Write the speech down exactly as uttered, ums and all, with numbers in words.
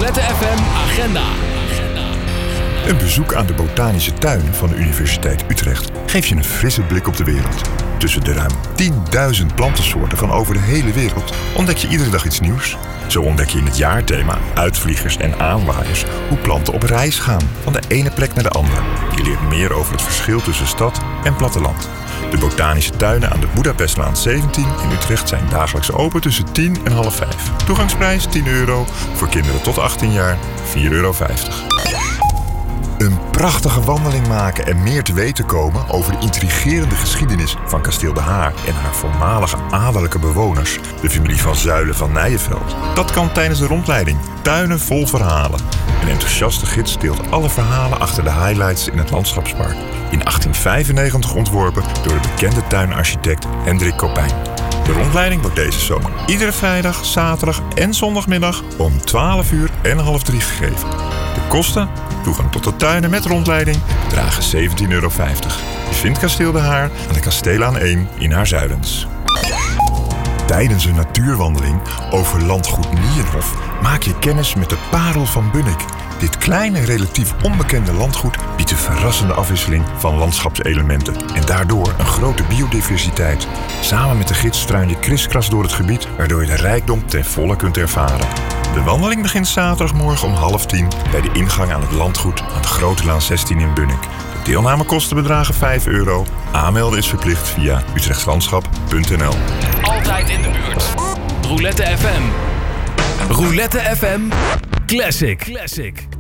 Roulette F M Agenda. Een bezoek aan de botanische tuin van de Universiteit Utrecht geeft je een frisse blik op de wereld. Tussen de ruim tienduizend plantensoorten van over de hele wereld ontdek je iedere dag iets nieuws. Zo ontdek je in het jaarthema Uitvliegers en aanwaaiers hoe planten op reis gaan van de ene plek naar de andere. Je leert meer over het verschil tussen stad en platteland. De botanische tuinen aan de Boedapestlaan zeventien in Utrecht zijn dagelijks open tussen tien en half vijf. Toegangsprijs tien euro, voor kinderen tot achttien jaar vier euro vijftig. Een prachtige wandeling maken en meer te weten komen over de intrigerende geschiedenis van Kasteel De Haar en haar voormalige adellijke bewoners, de familie van Zuylen van Nijenveld. Dat kan tijdens de rondleiding Tuinen vol verhalen. Een enthousiaste gids deelt alle verhalen achter de highlights in het landschapspark. In achttien vijfennegentig ontworpen door de bekende tuinarchitect Hendrik Coppijn. De rondleiding wordt deze zomer iedere vrijdag, zaterdag en zondagmiddag om twaalf uur en half drie gegeven. De kosten, toegang tot de tuinen met rondleiding, bedragen zeventien euro vijftig. Je vindt Kasteel De Haar aan de Kasteelaan één in Haarzuilens. Tijdens een natuurwandeling over landgoed Nierenhof maak je kennis met de Parel van Bunnik. Dit kleine, relatief onbekende landgoed biedt een verrassende afwisseling van landschapselementen en daardoor een grote biodiversiteit. Samen met de gids struin je kriskras door het gebied, waardoor je de rijkdom ten volle kunt ervaren. De wandeling begint zaterdagmorgen om half tien bij de ingang aan het landgoed aan de Grote Laan zestien in Bunnik. De deelnamekosten bedragen vijf euro. Aanmelden is verplicht via utrechtslandschap punt n l. Altijd in de buurt. Roulette F M. Roulette F M Classic. Classic.